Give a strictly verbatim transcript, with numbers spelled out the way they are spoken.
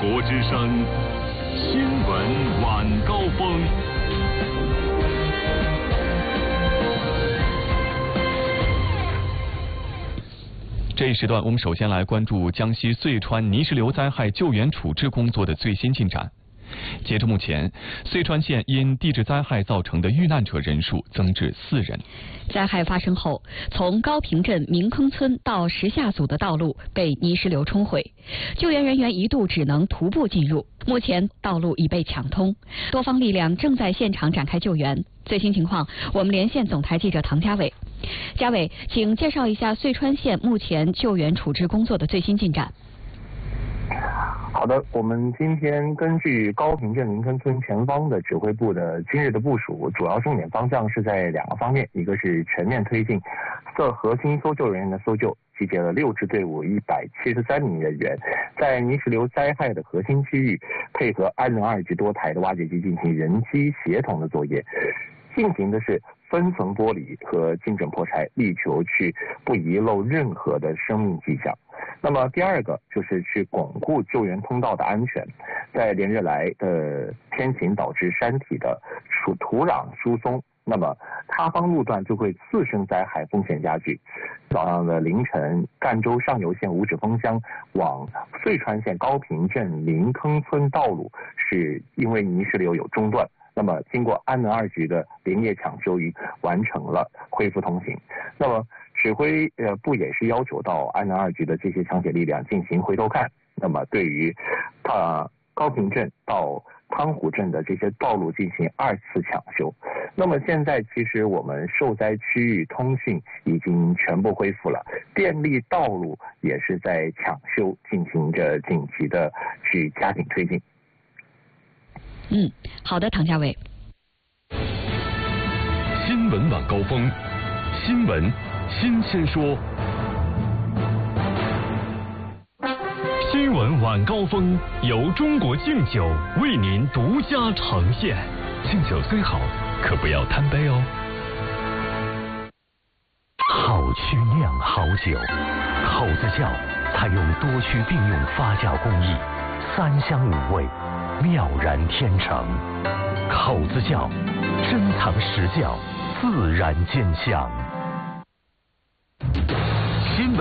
国之声新闻晚高峰。这一时段，我们首先来关注江西遂川泥石流灾害救援处置工作的最新进展。截至目前，遂川县因地质灾害造成的遇难者人数增至四人。 灾害发生后，从高坪镇明坑村到石下组的道路被泥石流冲毁，救援人员一度只能徒步进入。目前道路已被抢通，多方力量正在现场展开救援。最新情况，我们连线总台记者唐家伟。家伟，请介绍一下遂川县目前救援处置工作的最新进展。 好的，我们今天根据高坪镇明坑村前方的指挥部的今日的部署，主要重点方向是在两个方面，一个是全面推进这核心搜救人员的搜救，集结了六支队伍一百七十三名人员，在泥石流灾害的核心区域，配合安能二级多台的挖掘机进行人机协同的作业，进行的是分层剥离和精准破拆，力求去不遗漏任何的生命迹象。那么第二个就是去巩固救援通道的安全，在连日来的天晴导致山体的土土壤疏松，那么塌方路段就会次生灾害风险加剧。早上的凌晨，赣州上游县五指峰乡往遂川县高坪镇明坑村道路是因为泥石流有中断，那么经过安能二局的连夜抢修，已完成了恢复通行。那么指挥呃部也是要求到安能二局的这些抢险力量进行回头看，那么对于呃高坪镇到汤湖镇的这些道路进行二次抢修。那么现在其实我们受灾区域通讯已经全部恢复了，电力道路也是在抢修进行着紧急的去加紧推进。 嗯，好的，唐家伟。 新闻晚高峰，新闻新鲜说。新闻晚高峰由中国敬酒为您独家呈现。敬酒虽好，可不要贪杯哦。 好曲酿好酒，口子窖采用多曲并用发酵工艺，三香五味，妙然天成。口子窖珍藏实窖，自然兼香。